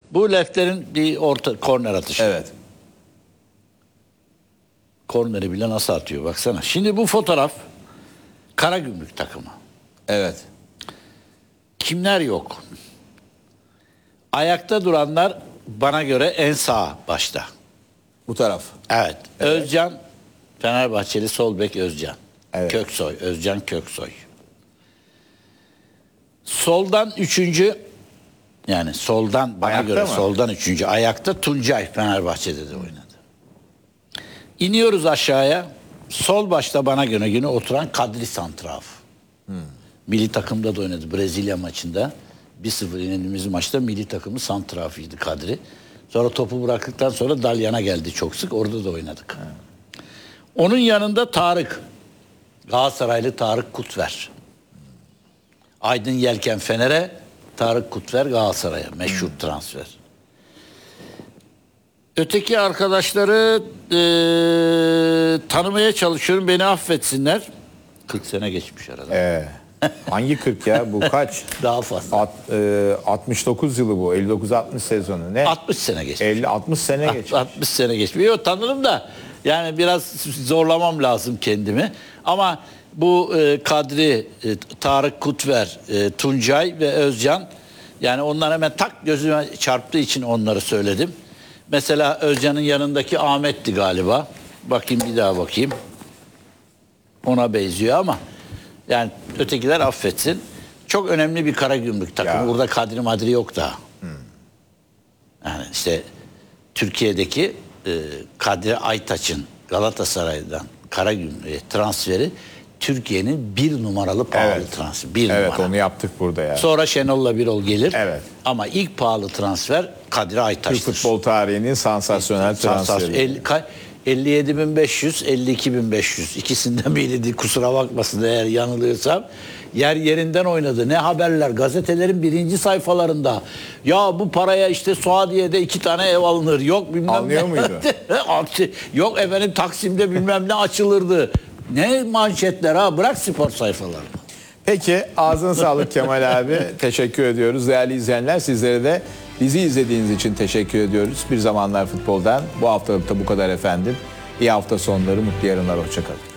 Bu Lefter'in bir korner atışı. Evet. Korneri bile nasıl atıyor baksana. Şimdi bu fotoğraf Karagümrük takımı. Evet. Kimler yok? Ayakta duranlar bana göre en sağ başta. Bu taraf. Evet. Özcan, Fenerbahçeli sol bek Özcan. Evet. Köksoy, Özcan Köksoy. Soldan üçüncü, yani soldan bana Ayakta göre mı? soldan üçüncü. Ayakta Tuncay Fenerbahçe'de de oynadı. İniyoruz aşağıya. Sol başta bana göre yine oturan Kadri Santraf. Milli takımda da oynadı Brezilya maçında. 1-0 yenildiğimiz maçta milli takımı santrafıydı Kadri. Sonra topu bıraktıktan sonra Dalyan'a geldi çok sık. Orada da oynadık. Onun yanında Tarık. Galatasaraylı Tarık Kutver. Aydın Yelken Fener'e, Tarık Kutver Galatasaray'a. Meşhur transfer. Öteki arkadaşları tanımaya çalışıyorum. Beni affetsinler. 40 sene geçmiş arada. Hangi 40 ya? Bu kaç? Daha fazla. 69 yılı bu. 59-60 sezonu. Ne? 60 sene geçmiş. 50-60 sene geçmiş. 60 sene geçmiş. Yok tanırım da yani biraz zorlamam lazım kendimi. Ama bu Kadri, Tarık Kutver, Tuncay ve Özcan, yani onlar hemen tak gözüme çarptığı için onları söyledim. Mesela Özcan'ın yanındaki Ahmet'ti galiba. Bakayım bir daha bakayım. Ona benziyor ama yani ötekiler affetsin. Çok önemli bir Karagümrük takımı. Ya. Burada Kadri Madri yok daha. Yani işte Türkiye'deki Kadri Aytaç'ın Galatasaray'dan Karagümrük'e transferi Türkiye'nin bir numaralı pahalı transferi. Bir Evet, numara. onu yaptık burada ya. Sonra Şenol'la Birol gelir. Evet. Ama ilk pahalı transfer Kadri Aytaç'tır. Türk futbol tarihinin sansasyonel transferi. 57.500, 52.500 ikisinden biriydi, kusura bakmasın eğer yanılıyorsam. Yer yerinden oynadı. Ne haberler gazetelerin birinci sayfalarında. Ya bu paraya işte Suadiye'de 2 tane ev alınır. Yok bilmem Anlıyor ne. muydu? Yok efendim Taksim'de bilmem ne açılırdı. Ne manşetler ha, bırak spor sayfalarını. Peki, ağzına sağlık Kemal abi. Teşekkür ediyoruz. Değerli izleyenler, sizlere de bizi izlediğiniz için teşekkür ediyoruz. Bir Zamanlar Futbol'dan bu haftalık da bu kadar efendim. İyi hafta sonları, mutlu yarınlar, hoşça kalın.